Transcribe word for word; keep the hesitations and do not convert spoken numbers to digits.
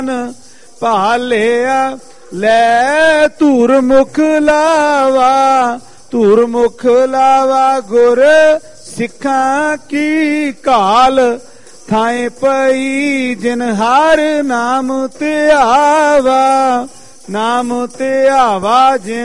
ਭਾਲਿਆ ਲੈ ਧੂਰ ਮੁਖ ਲਾਵਾ, ਧੂਰ ਮੁਖ ਲਾਵਾ ਗੁਰ ਸਿੱਖਾਂ ਕੀ ਕਾਲ, ਥਾਏ ਪਈ ਜਿਨ ਹਰ ਨਾਮ ਧਿਆਵਾ, ਨਾਮ ਧਿਆਵਾ ਜਿਨ